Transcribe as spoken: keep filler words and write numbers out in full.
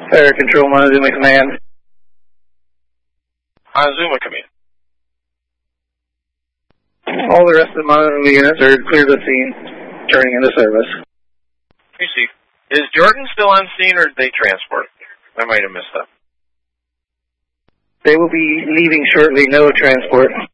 Fire Control, Montezuma Command. Montezuma Command. All the rest of the Montezuma units are clear the scene, turning into service. Let me see. Is Jordan still on scene, or did they transport? I might have missed that. They will be leaving shortly, no transport.